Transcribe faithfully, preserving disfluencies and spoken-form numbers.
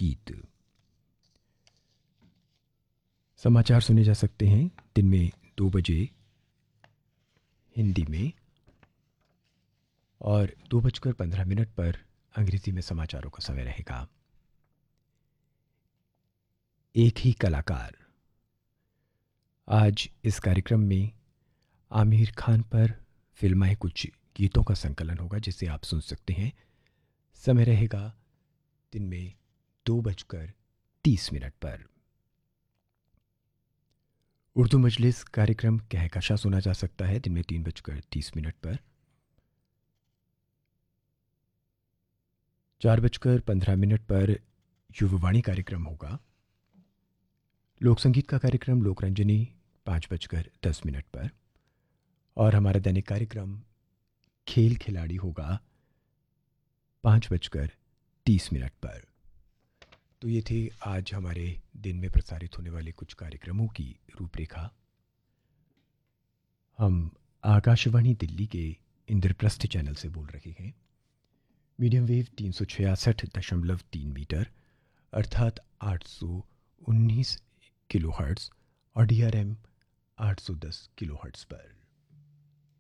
गीत। समाचार सुने जा सकते हैं दिन में दो बजे हिंदी में और दो बजकर पंद्रह मिनट पर अंग्रेजी में समाचारों का समय रहेगा। एक ही कलाकार। आज इस कार्यक्रम में आमिर खान पर फिल्माए कुछ गीतों का संकलन होगा जिसे आप सुन सकते हैं। समय रहेगा दिन में दो बजकर तीस मिनट पर। उर्दू मजलिस कार्यक्रम कहकशा सुना जा सकता है दिन में तीन बजकर तीस मिनट पर। चार बजकर पंद्रह मिनट पर युववाणी कार्यक्रम होगा। लोक संगीत का कार्यक्रम लोकरंजनी पाँच बजकर दस मिनट पर। और हमारा दैनिक कार्यक्रम खेल खिलाड़ी होगा पाँच बजकर तीस मिनट पर। तो ये थे आज हमारे दिन में प्रसारित होने वाले कुछ कार्यक्रमों की रूपरेखा। हम आकाशवाणी दिल्ली के इंद्रप्रस्थ चैनल से बोल रहे हैं। मीडियम वेव तीन सौ छियासठ दशमलव तीन मीटर अर्थात आठ सौ उन्नीस किलो हर्ट्ज़ और डी आर एम आठ सौ दस किलो हर्ट्ज़ पर।